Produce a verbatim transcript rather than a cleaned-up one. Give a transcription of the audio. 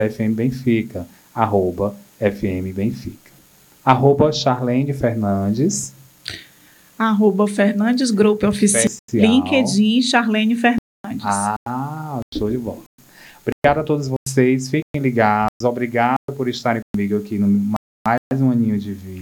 F M Benfica, arroba F M Benfica. Arroba Charlene Fernandes. Arroba Fernandes Group Oficial. LinkedIn, Charlene Fernandes. Ah, show de bola. Obrigado a todos vocês, fiquem ligados. Obrigado por estarem comigo aqui no mais um aninho de vídeo.